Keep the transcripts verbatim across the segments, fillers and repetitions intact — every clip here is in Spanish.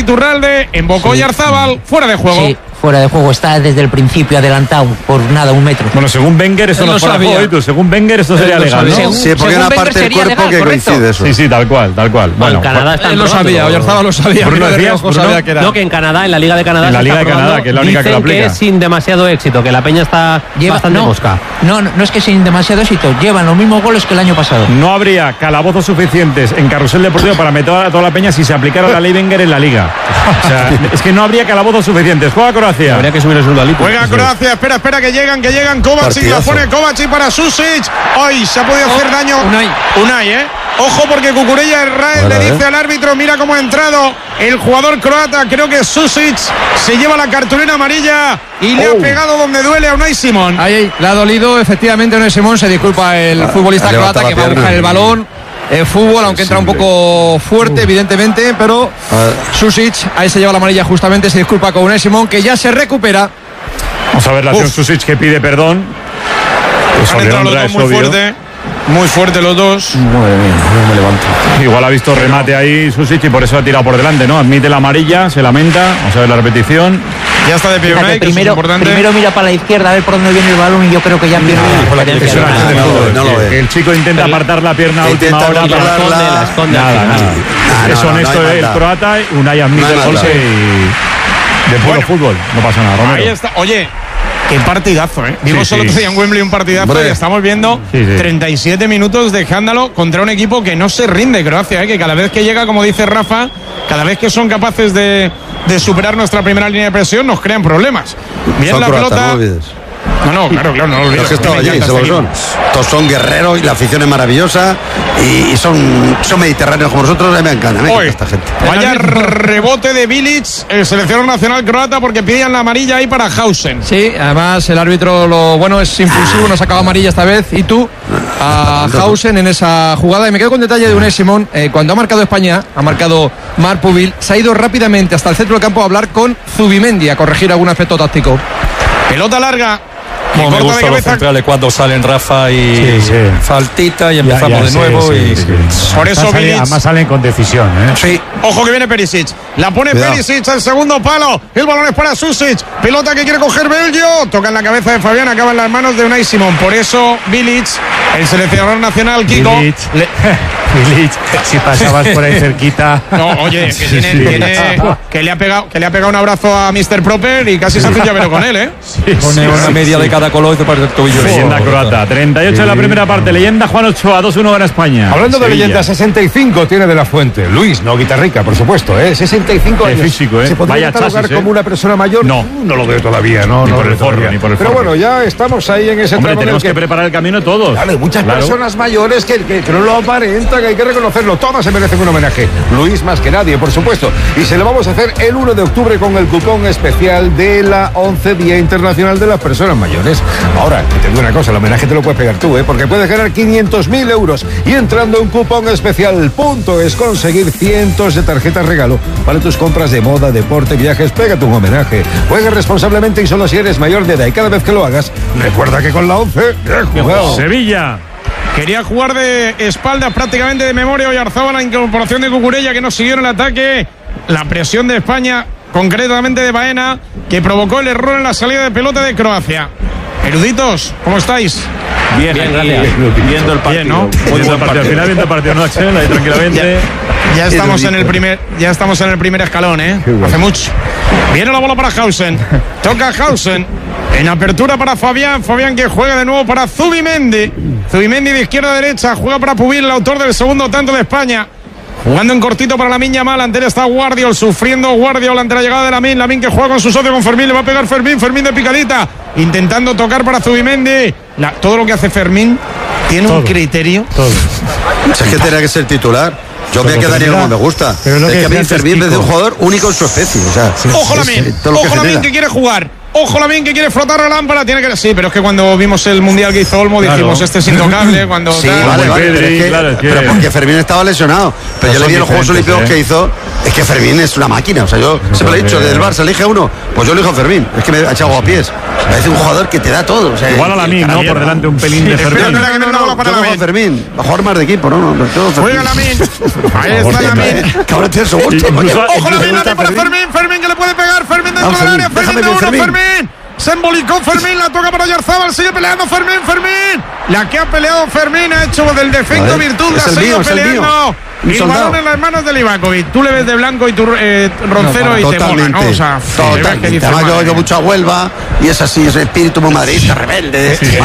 Iturralde, embocó sí. Oyarzábal, fuera de juego. Sí, fuera de juego, está desde el principio adelantado, por nada, un metro. Bueno, según Wenger, esto Él no lo es fuera de sabía. juego, y tú, según Wenger, esto sería Él lo legal, ¿no? sabía. Sí, porque hay una Wenger parte del sería cuerpo legal, que correcto. coincide eso. Sí, sí, tal cual, tal cual. Bueno, Bueno, en Canadá está Él lo sabía, Oyarzábal lo sabía. Bruno Bruno de decías, Riesgo Bruno. sabía que era. No, que en Canadá, en la Liga de Canadá, En la se Liga está de Canadá, probando, que es la única que dicen lo aplica. que es sin demasiado éxito, que la peña está Lleva, bastante no, mosca. no, no, no es que sin demasiado éxito, llevan los mismos goles que el año pasado. no habría calabozos suficientes en Carrusel Deportivo para meter a toda la peña si se aplicara la ley Wenger en la Liga. O sea, es que no habría calabozos suficientes. Juega Croacia. Habría que subir el sueldo al Lipo. Juega Croacia, espera, espera que llegan, que llegan. Kovacic la Partidazo. pone Kovacic para Susic. ¡Ay! Se ha podido hacer daño. Unai. Unai, ¿eh? Ojo porque Cucurella Israel Bueno, le dice ¿eh? al árbitro, mira cómo ha entrado el jugador croata. Creo que Susic se lleva la cartulina amarilla y le Oh. ha pegado donde duele a Unai Simón. Ahí, ahí, le ha dolido, efectivamente, Unai Simón, se disculpa el Ah, futbolista ha levantado croata que la va a pierna buscar el y- balón. El fútbol, aunque entra un poco fuerte, evidentemente, pero Ah. Susic, ahí se lleva la amarilla justamente, se disculpa con Unai Simón, que ya se recupera. Vamos a ver la acción Uf. Susic que pide perdón. Eso Han le entrado los honra, dos es muy obvio. fuerte. Muy fuerte los dos. Madre mía, no me levanto. Igual ha visto remate ahí Susic y por eso ha tirado por delante, ¿no? Admite la amarilla, se lamenta. Vamos a ver la repetición. Ya está de pie Fíjate, Unai, que eso es primero, importante. primero mira para la izquierda a ver por dónde viene el balón y yo creo que ya pierde la Es referencia. una acción de no lo fútbol, ve, no lo que- ve. que el chico intenta apartar la pierna a Que última intenta hora. Y la para- esconde, la- la esconde al Nada, final. nada. Ah, Es no, no, honesto no hay el maldad. croata, Unai admite No hay el golpe maldad. y de puro Bueno. fútbol. No pasa nada, Romero. Ahí está. Oye, qué partidazo, ¿eh? Vimos Sí, solo sí. otro día en Wembley un partidazo Hombre. y estamos viendo Sí, sí. treinta y siete minutos de escándalo contra un equipo que no se rinde, Croacia, ¿eh? Que cada vez que llega, como dice Rafa, cada vez que son capaces de, de superar nuestra primera línea de presión, nos crean problemas. Bien Son la croatas, pelota. no lo olvides. No, no, claro, claro, no lo olvides. Los que están Me allí, encanta se lo este son. equipo. Todos son guerreros y la afición es maravillosa y, y son, son mediterráneos como nosotros. A mí me encanta, me Oye, encanta esta gente. vaya rebote de Bilic, el seleccionador nacional croata, porque pedían la amarilla ahí para Hausen. Sí, además el árbitro lo bueno es impulsivo, nos sacaba amarilla esta vez y tú a Hausen en esa jugada. Y me quedo con detalle de Unai Simón, eh, cuando ha marcado España, ha marcado Marc Pubil, se ha ido rápidamente hasta el centro del campo a hablar con Zubimendi, a corregir algún aspecto táctico. Pelota larga. que Como me corta de gustan los cabeza. centrales cuando salen Rafa y Sí, sí. faltita y Ya, empezamos ya, de sí, nuevo. sí, y sí. Por eso Además salen- Bilic- Además salen con decisión, ¿eh? Sí. Ojo que viene Perisic. La pone Cuidado. Perisic al segundo palo. El balón es para Susic. Pelota que quiere coger Belgio. Toca en la cabeza de Fabián. Acaba en las manos de Unai Simón. Por eso Bilic, el seleccionador nacional, Kiko. Bilic. le- Bilic, si pasabas por ahí cerquita. No, oye, que, Sí, tiene, sí. tiene- que le ha pegado, que le ha pegado un abrazo a mister Proper y casi se hace un llavero con él, ¿eh? Pone una media de cada color y se parte el tobillo. Leyenda Oh, croata, treinta y ocho en la primera parte. Leyenda Juan Ochoa, dos uno gana España. Hablando de Sevilla. leyenda, sesenta y cinco tiene de la Fuente. Luis, no guitarrica, por supuesto, ¿eh? sesenta y cinco Qué años. físico, ¿eh? ¿Se podría Vaya catalogar chasis, ¿eh? como una persona mayor? No. Uh, no lo veo todavía, no, Ni no por lo el veo forro, todavía. ni por el Pero forro. bueno, ya estamos ahí en ese Hombre, tramo en el tenemos que que... preparar el camino todos. Claro, hay muchas Claro. personas mayores que, que, que no lo aparentan, que hay que reconocerlo. Todas se merecen un homenaje. Luis más que nadie, por supuesto. Y se lo vamos a hacer el uno de octubre con el cupón especial de la once Día Internacional de las Personas Mayores. Ahora, que te digo una cosa, el homenaje te lo puedes pegar tú, ¿eh? Porque puedes ganar quinientos mil euros. Y entrando en cupón especial, punto es conseguir cientos de tarjetas regalo para tus compras de moda, deporte, viajes. Pégate un homenaje. Juega responsablemente y solo si eres mayor de edad. Y cada vez que lo hagas, recuerda que con la once, bien jugado. Sevilla. Quería jugar de espaldas prácticamente de memoria Oyarzábal, la incorporación de Cucurella que no siguió en el ataque. La presión de España, concretamente de Baena, que provocó el error en la salida de pelota de Croacia. Eruditos, ¿cómo estáis? Bien, bien, gracias. Viendo el partido. Bien, ¿no? Muy buen partido. Al final viendo el partido, ¿no, Axel? Ahí tranquilamente. Ya estamos en el primer, ya estamos en el primer escalón, ¿eh? Hace mucho. Viene la bola para Hausen. Toca Hausen. En apertura para Fabián. Fabián que juega de nuevo para Zubimendi. Zubimendi de izquierda a derecha. Juega para Pubil, el autor del segundo tanto de España. Jugando en cortito para Lamine Yamal. Ante él está Guardiol. Sufriendo Guardiol ante la llegada de Lamine. Lamine que juega con su socio, con Fermín. Le va a pegar Fermín. Fermín de picadita. Intentando tocar para Zubimendi. La, todo lo que hace Fermín tiene un criterio. Todo. Si es que tenía que ser titular. Yo me quedaría como me gusta. Pero lo es que que a mí decía antes Fermín es Kiko. un jugador único en su especie. O sea, Ojo es- Lamine. todo lo que Ojo Lamine genera. que quiere jugar. Ojo Lamine que quiere frotar la lámpara. Tiene que. Sí, pero es que cuando vimos el mundial que hizo Olmo dijimos este es intocable. Cuando Sí, tal. vale, vale, Pedri, pero, es que, claro, es que- pero porque Fermín estaba lesionado. Pero yo le son vi en los Juegos diferentes, Olímpicos ¿eh? que hizo Es que Fermín es una máquina. O sea, yo siempre lo he dicho, del Barça elige a uno, pues yo elijo a Fermín. Es que me ha echado a pies. Parece un jugador que te da todo. O sea, igual a la mí, ¿no? Por delante un pelín de Fermín. Espera, que no, no, no, para yo la elijo a Fermín. Va a jugar más de equipo, ¿no? no todo Juega Lamine. Ahí está Lamine. Que ahora tiene su gusto. Ojo Lamine, Lamine para Fermín. Fermín que le puede pegar. Fermín dentro del área. Fermín de uno. Fermín. Se embolicó Fermín, la toca para Oyarzabal, sigue peleando Fermín, Fermín. La que ha peleado Fermín ha hecho del defecto vale. virtud, la ha seguido peleando. Y el balón en las manos de Livakovic. Tú le ves de blanco y tu eh, roncero no, y totalmente, te mola, ¿no? O sea, totalmente. Dice, además yo oigo mucho a Huelva y es así, ese espíritu muy madridista, rebelde. Sí, sí,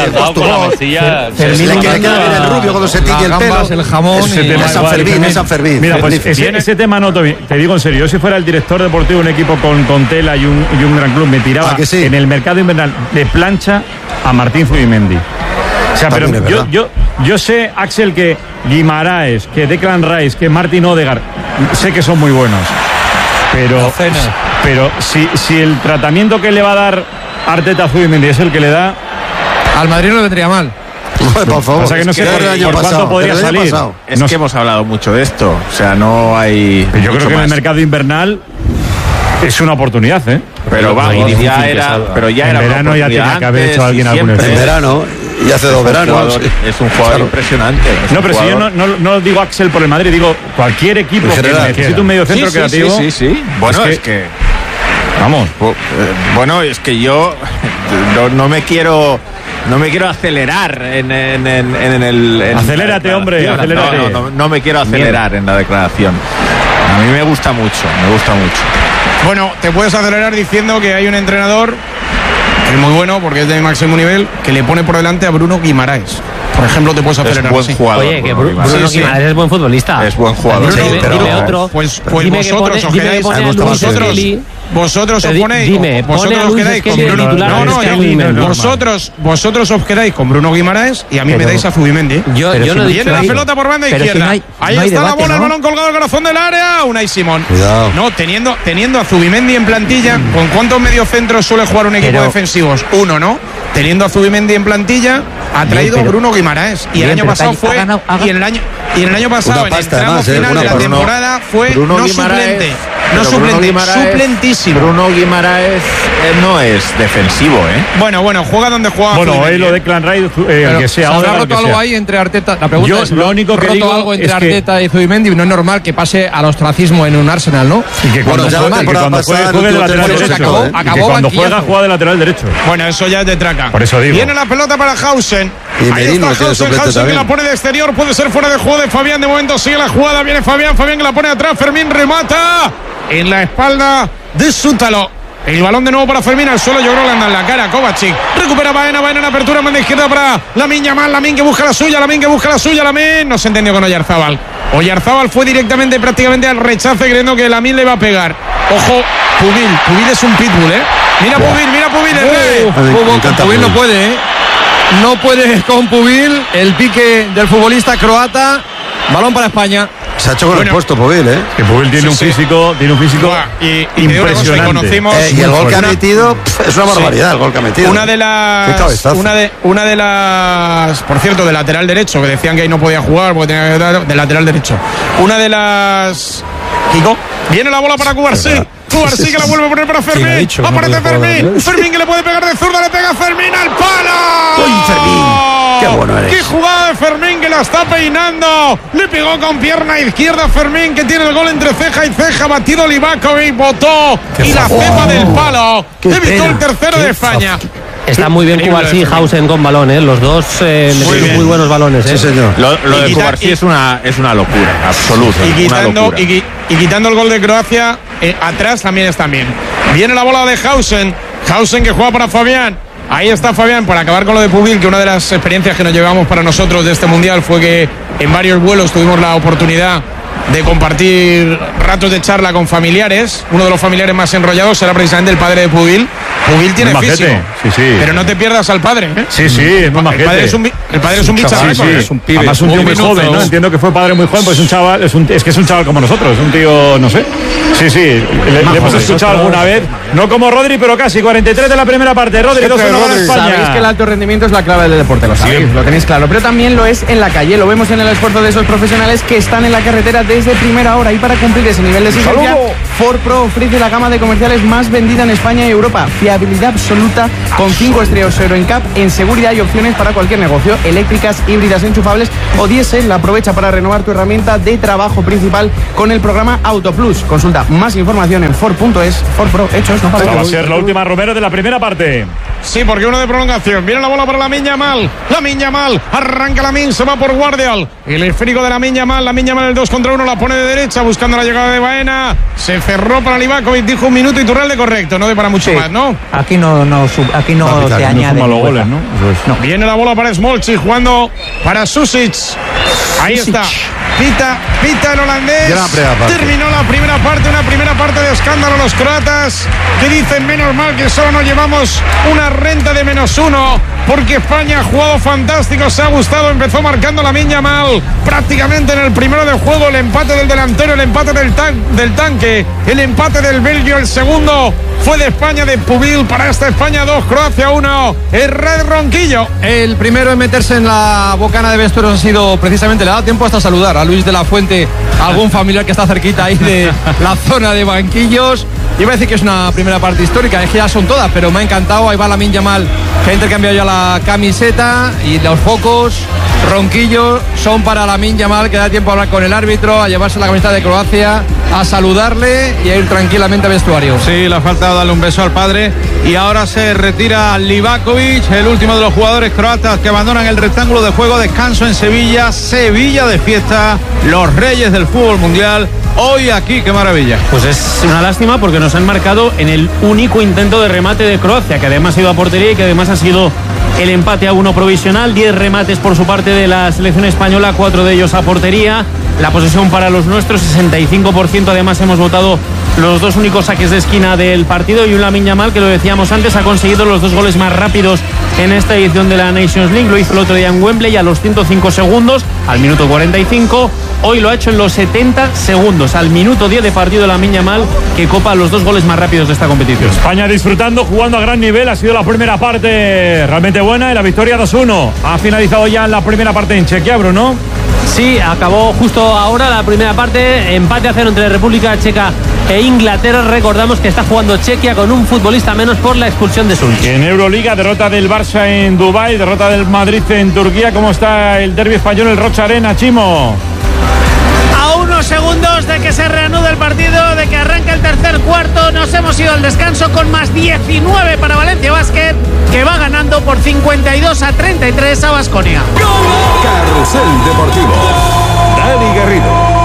sí. Le quiere quedar bien el rubio cuando se tiñe el pelo. El jamón. Es San Fermín, es San Fermín. Mira, pues ese, ese tema no, te digo en serio. Yo si fuera el director deportivo de un equipo con, con tela y un, y un gran club, me tiraba ¿Ah, sí? en el mercado invernal de plancha a Martín Zubimendi. O sea, pero yo, yo, yo sé, Axel, que Guimaraes, que Declan Rice, que Martin Odegaard, sé que son muy buenos. Pero, pero si, si el tratamiento que le va a dar Arteta a Zubimendi es el que le da, al Madrid no le vendría mal. Por favor, o sea que no sé por, por cuánto podría salir. Es no que hemos hablado mucho de esto. O sea, no hay. Pero yo creo que más. en el mercado invernal es una oportunidad, ¿eh? Pero va, y ya era. Pero ya en era verano ya tenía que haber hecho alguien algún En verano, y hace dos veranos. Es un jugador impresionante. No, pero si yo no, no, no digo Axel por el Madrid, digo cualquier equipo que necesite un medio centro creativo. Sí, sí, sí. Bueno, es que. Vamos. Bueno, es que yo no, no me quiero. No me quiero acelerar en, en, en, en el... En acelérate, hombre, acelérate. No, no, no, no me quiero acelerar en la declaración. A mí me gusta mucho, me gusta mucho. Bueno, te puedes acelerar diciendo que hay un entrenador, que es muy bueno porque es de máximo nivel, que le pone por delante a Bruno Guimaraes. Por ejemplo, te puedes acelerar. Es buen así. jugador. Oye, que Bruno, Bruno sí, Guimaraes sí. es buen futbolista. Es buen jugador. Bruno, dime, pero dime otro. Pues, pues dime vosotros pone, os quedáis. Dime pone a Luis Skelly. Vosotros os ponéis. Dime, vosotros pone a os Luis quedáis con Skelly Bruno. titular. No, no, es yo, no, vosotros, vosotros os quedáis con Bruno Guimaraes y a mí pero, me dais a Zubimendi. Yo, pero yo si no Viene la pelota por banda izquierda. Si no hay, no Ahí hay está debate, la bola, ¿no? el balón colgado al corazón del área. Unai Simón. Cuidado. No, teniendo, teniendo a Zubimendi en plantilla, ¿con cuántos mediocentros suele jugar un equipo pero, defensivos? Uno, ¿no? Teniendo a Zubimendi en plantilla, ha traído bien, pero, Bruno Guimaraes. Y bien, el año pasado ha fue. ganado, ha y en el año, y en el año pasado, en el pasta, tramo además, eh, final una de la Bruno- temporada, fue Bruno no Guimaraes, suplente. pero No Bruno suplente, Guimaraes- suplentísimo. Bruno Guimaraes eh, no es defensivo, ¿eh? Bueno, bueno, juega donde juega. Bueno, Zubimendi. hoy lo de Clan Rice, eh, el que sea, ¿se ahora habrá el roto que algo sea. ahí entre Arteta? La pregunta Yo es, lo único que ¿roto digo algo entre es que- Arteta y Zubimendi? No es normal que pase al ostracismo en un Arsenal, ¿no? Y que cuando, Bueno, ya juegue, la que temporada cuando juegue, pasada juegue de no tuvo lateral tiempo, se derecho. acabó- Y que acabó cuando banquillazo. juega, juega de lateral derecho. Bueno, eso ya es de traca. Por eso digo. Viene la pelota para Hausen. Y Ahí Merino está tiene Hausen, suplente Hausen que también. la pone de exterior. Puede ser fuera de juego de Fabián. De momento sigue la jugada. Viene Fabián. Fabián que la pone atrás. Fermín remata en la espalda de Sútalo. El balón de nuevo para Fermín al suelo. Yo creo que le anda en la cara. Kovacic recupera Baena. Baena en apertura. Manda izquierda para Lamine Yamal. Lamine que busca la suya. Lamine que busca la suya. Lamine no se entendió con Oyarzábal. Oyarzábal fue directamente prácticamente al rechace creyendo que Lamine le iba a pegar. Ojo, Pubil. Pubil es un pitbull, ¿eh? Mira Pubil, mira Pubil. el rey. Uh, me Con encanta Pubil no Pubil. puede, ¿eh? No puede con Pubil. El pique del futbolista croata. Balón para España. Se ha hecho con Bueno. el puesto, Pubil, ¿eh? Que Pubil tiene Sí, un sí. físico, tiene un físico Buah, y, y te digo una cosa, impresionante. conocimos Eh, y el gol que ha una- metido pf, es una barbaridad, el gol que ha metido. Una de Qué las cabezazo. una de una de las por cierto de lateral derecho que decían que ahí no podía jugar porque tenía que dar de lateral derecho. Una de las Kiko viene la bola para Cubarsí. Cubarsí que la vuelve a poner para Fermín. dicho que no Aparece puede jugar, Fermín. Fermín que le puede pegar de zurda, le pega Fermín al palo. ¡Uy, Fermín! ¡Qué bueno eres! ¡Qué jugada de Fermín que la está peinando! Le pegó con pierna izquierda Fermín que tiene el gol entre ceja y ceja. Batido Livakovic, botó y la cepa del palo. ¡Qué Evitó pena! el tercero ¡Qué de España. Está muy bien Increíble Cubarsí y de Hausen con balón, ¿eh? Los dos eh, Muy metieron bien. muy buenos balones, ¿eh? Sí, señor. Lo, lo Y de quita- Cubarsí y- es una, es una locura, absoluta. Y una quitando, locura. y, qui- y quitando el gol de Croacia, eh, atrás también están bien. Viene la bola de Hausen. Hausen que juega para Fabián. Ahí está Fabián para acabar con lo de Pubil, que una de las experiencias que nos llevamos para nosotros de este mundial fue que en varios vuelos tuvimos la oportunidad de compartir ratos de charla con familiares. Uno de los familiares más enrollados será precisamente el padre de Pubil. Pubil tiene Muy majete. físico, Sí, sí. pero no te pierdas al padre, ¿eh? Sí, sí, es muy El majete. padre es un, bi- el padre es un bicharraco, Sí, sí. ¿eh? Es un pibe. Además un tío muy minuto. joven, ¿no? Entiendo que fue padre muy joven, pues es un chaval, es, un, es que es un chaval como nosotros, es un tío, no sé. Sí, sí, le, le hemos escuchado alguna vez, no como Rodri, pero casi, cuarenta y tres de la primera parte. Rodri, dos uno para España. Sabéis que el alto rendimiento es la clave del deporte, lo sabéis, lo tenéis claro, pero también lo es en la calle. Lo vemos en el esfuerzo de esos profesionales que están en la carretera desde desde primera hora. Y para cumplir ese nivel de exigencia, Ford Pro ofrece la gama de comerciales más vendida en España y Europa. Fiabilidad absoluta con cinco estrellas Euro N C A P en seguridad y opciones para cualquier negocio. Eléctricas, híbridas, enchufables o diésel. Aprovecha para renovar tu herramienta de trabajo principal con el programa AutoPlus. Consulta más información en Ford punto es. Ford Pro, hechos, no para. Va a ser la última, Romero, de la primera parte. Sí, porque uno de prolongación. Viene la bola para Lamine Yamal. Lamine Yamal. Arranca Lamine, se va por Guardial. El esférico de Lamine Yamal. Lamine Yamal el dos contra uno. La pone de derecha buscando la llegada de Baena. Se cerró para Livakovic. Dijo un minuto Iturralde correcto. No de para mucho sí. más, ¿no? Aquí no, no, aquí no, no se añade. No goles, ¿no? no. Viene la bola para Smolci jugando para Susic. Ahí Susic. está. Pita, pita el holandés. Terminó la primera parte, una primera parte de escándalo. Los croatas que dicen menos mal que solo nos llevamos una renta de menos uno, porque España ha jugado fantástico, se ha gustado, empezó marcando Lamine Yamal prácticamente en el primero de juego, el empate del delantero, el empate del, tan, del tanque, el empate del belgio, el segundo fue de España, de Pubil. Para esta España dos, Croacia uno, el Red Ronquillo. El primero en meterse en la bocana de vestuarios ha sido precisamente, le da tiempo hasta saludar a Luis de la Fuente, algún familiar que está cerquita ahí de la zona de banquillos. Iba a decir que es una primera parte histórica, es que ya son todas, pero me ha encantado. Ahí va Lamine Yamal, que ha intercambiado ya la camiseta, y los focos, Ronquillo, son para Lamine Yamal, que da tiempo a hablar con el árbitro, a llevarse la camiseta de Croacia, a saludarle y a ir tranquilamente al vestuario. Sí, le ha faltado darle un beso al padre. Y ahora se retira Livakovic, el último de los jugadores croatas que abandonan el rectángulo de juego. Descanso en Sevilla, Sevilla de fiesta, los reyes del fútbol mundial. Hoy aquí, qué maravilla. Pues es una lástima porque nos han marcado en el único intento de remate de Croacia, que además ha ido a portería y que además ha sido el empate a uno provisional. Diez remates por su parte de la selección española, cuatro de ellos a portería. La posesión para los nuestros, sesenta y cinco por ciento. Además hemos votado los dos únicos saques de esquina del partido, y un Lamine Yamal que, lo decíamos antes, ha conseguido los dos goles más rápidos en esta edición de la Nations League. Lo hizo el otro día en Wembley a los ciento cinco segundos, al minuto cuarenta y cinco. Hoy lo ha hecho en los setenta segundos, al minuto diez de partido, Lamine Yamal, que copa los dos goles más rápidos de esta competición. España disfrutando, jugando a gran nivel. Ha sido la primera parte realmente buena, y la victoria dos uno. Ha finalizado ya la primera parte en Chequia, Bruno. Sí, acabó justo ahora la primera parte, empate a cero entre República Checa e Inglaterra. Recordamos que está jugando Chequia con un futbolista menos por la expulsión de Sulch. En Euroliga, derrota del Barça en Dubái, derrota del Madrid en Turquía. ¿Cómo está el derbi español, el Rocha Arena, Chimo? A unos segundos de que se reanude el partido, de que arranque el tercer cuarto, nos hemos ido al descanso con más diecinueve para Valencia Basket, que va ganando por cincuenta y dos a treinta y tres a Baskonia. Carrusel Deportivo. Dani Garrido.